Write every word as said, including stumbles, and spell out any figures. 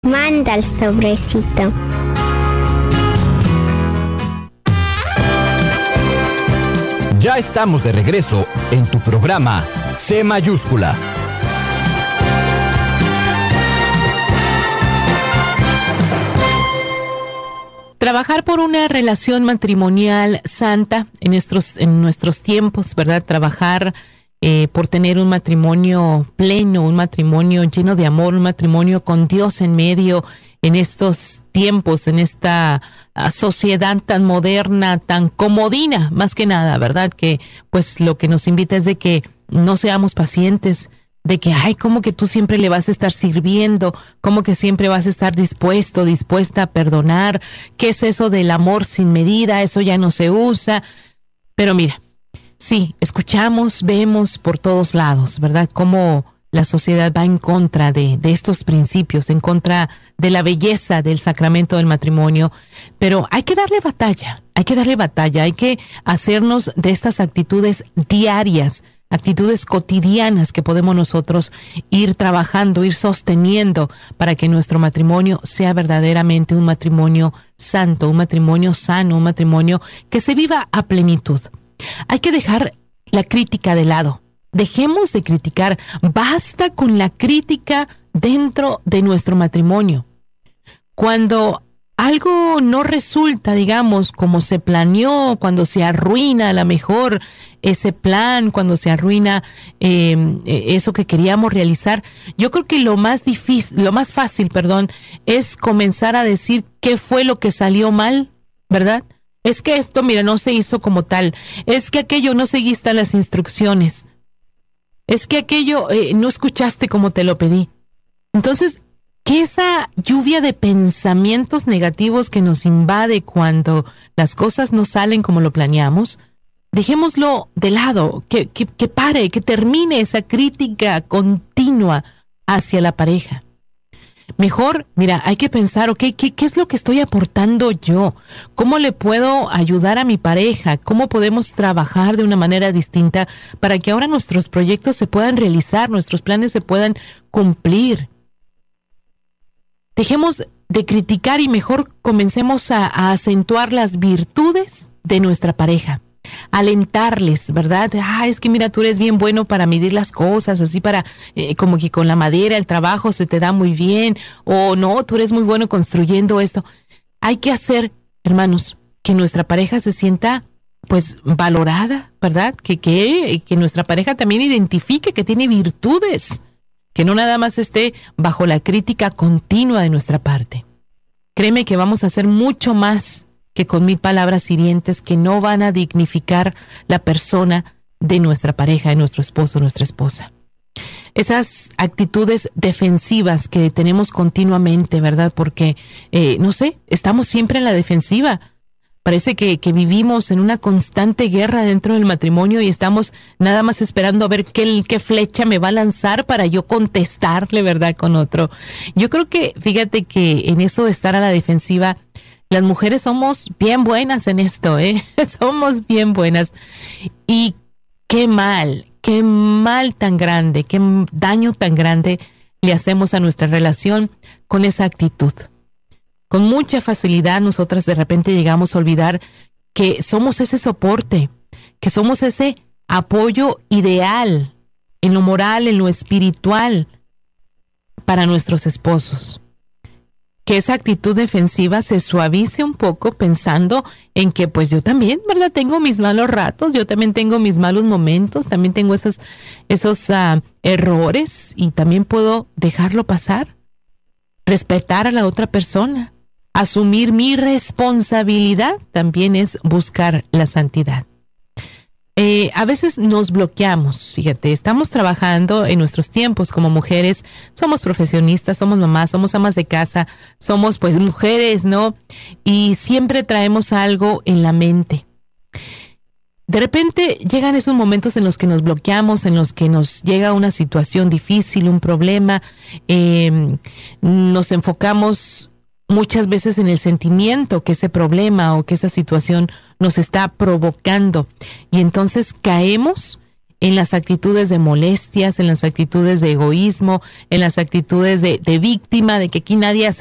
Manda el sobrecito. Ya estamos de regreso en tu programa C Mayúscula. Trabajar por una relación matrimonial santa en nuestros, en nuestros tiempos, ¿verdad? Trabajar eh, por tener un matrimonio pleno, un matrimonio lleno de amor, un matrimonio con Dios en medio en estos tiempos, en esta uh, sociedad tan moderna, tan comodina, más que nada, ¿verdad? Que pues lo que nos invita es de que no seamos pacientes, de que, ay, como que tú siempre le vas a estar sirviendo, como que siempre vas a estar dispuesto, dispuesta a perdonar. ¿Qué es eso del amor sin medida? Eso ya no se usa. Pero mira, sí, escuchamos, vemos por todos lados, ¿verdad? Cómo la sociedad va en contra de, de estos principios, en contra de la belleza del sacramento del matrimonio. Pero hay que darle batalla, hay que darle batalla, hay que hacernos de estas actitudes diarias, actitudes cotidianas que podemos nosotros ir trabajando, ir sosteniendo para que nuestro matrimonio sea verdaderamente un matrimonio santo, un matrimonio sano, un matrimonio que se viva a plenitud. Hay que dejar la crítica de lado. Dejemos de criticar. Basta con la crítica dentro de nuestro matrimonio. Cuando algo no resulta, digamos, como se planeó, cuando se arruina a lo mejor ese plan, cuando se arruina eh, eso que queríamos realizar, yo creo que lo más difícil, lo más fácil, perdón, es comenzar a decir qué fue lo que salió mal, ¿verdad? Es que esto, mira, no se hizo como tal. Es que aquello no seguiste las instrucciones. Es que aquello eh, no escuchaste como te lo pedí. Entonces, que esa lluvia de pensamientos negativos que nos invade cuando las cosas no salen como lo planeamos, dejémoslo de lado, que, que, que pare, que termine esa crítica continua hacia la pareja. Mejor, mira, hay que pensar, ok, ¿qué, qué es lo que estoy aportando yo? ¿Cómo le puedo ayudar a mi pareja? ¿Cómo podemos trabajar de una manera distinta para que ahora nuestros proyectos se puedan realizar, nuestros planes se puedan cumplir? Dejemos de criticar y mejor comencemos a, a acentuar las virtudes de nuestra pareja. Alentarles, ¿verdad? Ah, es que mira, tú eres bien bueno para medir las cosas, así para, eh, como que con la madera, el trabajo se te da muy bien, o no, tú eres muy bueno construyendo esto. Hay que hacer, hermanos, que nuestra pareja se sienta, pues, valorada, ¿verdad? Que, que, que nuestra pareja también identifique que tiene virtudes, que no nada más esté bajo la crítica continua de nuestra parte. Créeme que vamos a hacer mucho más que con mil palabras hirientes que no van a dignificar la persona de nuestra pareja, de nuestro esposo, nuestra esposa. Esas actitudes defensivas que tenemos continuamente, ¿verdad? Porque, eh, no sé, estamos siempre en la defensiva. Parece que, que vivimos en una constante guerra dentro del matrimonio y estamos nada más esperando a ver qué, qué flecha me va a lanzar para yo contestarle, ¿verdad? Con otro. Yo creo que, fíjate que en eso de estar a la defensiva, las mujeres somos bien buenas en esto, ¿eh? Somos bien buenas. Y qué mal, qué mal tan grande, qué daño tan grande le hacemos a nuestra relación con esa actitud. Con mucha facilidad nosotras de repente llegamos a olvidar que somos ese soporte, que somos ese apoyo ideal en lo moral, en lo espiritual para nuestros esposos. Que esa actitud defensiva se suavice un poco pensando en que pues yo también, ¿verdad? Tengo mis malos ratos, yo también tengo mis malos momentos, también tengo esos, esos uh, errores y también puedo dejarlo pasar. Respetar a la otra persona, asumir mi responsabilidad también es buscar la santidad. Eh, a veces nos bloqueamos, fíjate, estamos trabajando en nuestros tiempos como mujeres, somos profesionistas, somos mamás, somos amas de casa, somos pues mujeres, ¿no? Y siempre traemos algo en la mente. De repente llegan esos momentos en los que nos bloqueamos, en los que nos llega una situación difícil, un problema, eh, nos enfocamos muchas veces en el sentimiento que ese problema o que esa situación nos está provocando y entonces caemos en las actitudes de molestias, en las actitudes de egoísmo, en las actitudes de, de víctima, de que aquí nadie hace